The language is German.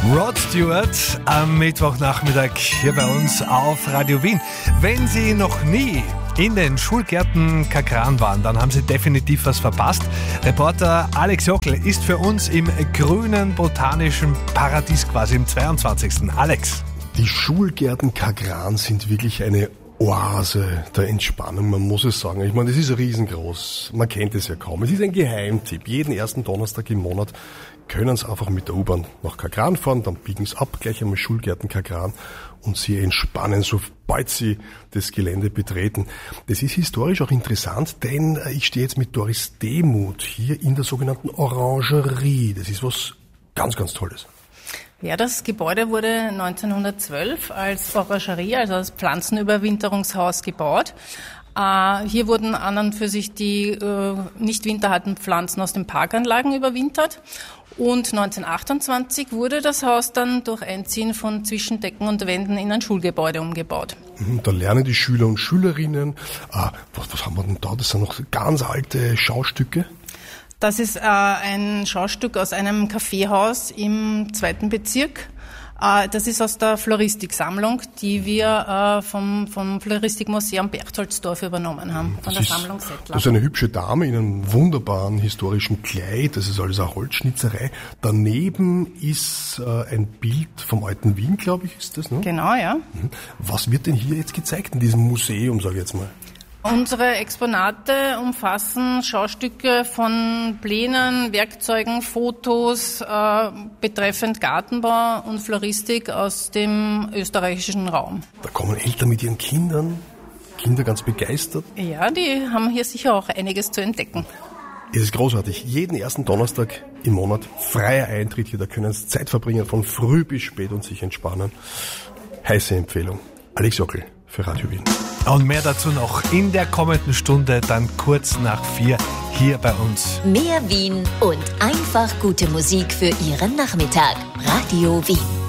Rod Stewart am Mittwochnachmittag hier bei uns auf Radio Wien. Wenn Sie noch nie in den Schulgärten Kakran waren, dann haben Sie definitiv was verpasst. Reporter Alex Jockel ist für uns im grünen botanischen Paradies quasi im 22. Alex. Die Schulgärten Kakran sind wirklich eine Oase der Entspannung, man muss es sagen. Ich meine, es ist riesengroß, man kennt es ja kaum. Es ist ein Geheimtipp. Jeden ersten Donnerstag im Monat können Sie einfach mit der U-Bahn nach Kakran fahren, dann biegen Sie ab, gleich einmal Schulgärten Kakran und Sie entspannen, sobald Sie das Gelände betreten. Das ist historisch auch interessant, denn ich stehe jetzt mit Doris Demuth hier in der sogenannten Orangerie. Das ist was ganz, ganz Tolles. Ja, das Gebäude wurde 1912 als Orangerie, also als Pflanzenüberwinterungshaus gebaut. Hier wurden an und für sich die nicht winterhaltenden Pflanzen aus den Parkanlagen überwintert. Und 1928 wurde das Haus dann durch Einziehen von Zwischendecken und Wänden in ein Schulgebäude umgebaut. Da lernen die Schüler und Schülerinnen. Was haben wir denn da? Das sind noch ganz alte Schaustücke. Das ist ein Schaustück aus einem Kaffeehaus im 2. Bezirk. Das ist aus der Floristiksammlung, die wir vom Floristikmuseum Berchtoldsdorf übernommen haben, von der Sammlung Settler. Das ist eine hübsche Dame in einem wunderbaren historischen Kleid, das ist alles eine Holzschnitzerei. Daneben ist ein Bild vom alten Wien, glaube ich, ist das, ne? Genau, ja. Was wird denn hier jetzt gezeigt in diesem Museum, sage ich jetzt mal? Unsere Exponate umfassen Schaustücke von Plänen, Werkzeugen, Fotos betreffend Gartenbau und Floristik aus dem österreichischen Raum. Da kommen Eltern mit ihren Kindern, Kinder ganz begeistert. Ja, die haben hier sicher auch einiges zu entdecken. Es ist großartig. Jeden ersten Donnerstag im Monat freier Eintritt hier. Da können Sie Zeit verbringen von früh bis spät und sich entspannen. Heiße Empfehlung. Alex Jockel für Radio Wien. Und mehr dazu noch in der kommenden Stunde, dann kurz nach 4 hier bei uns. Mehr Wien und einfach gute Musik für Ihren Nachmittag. Radio Wien.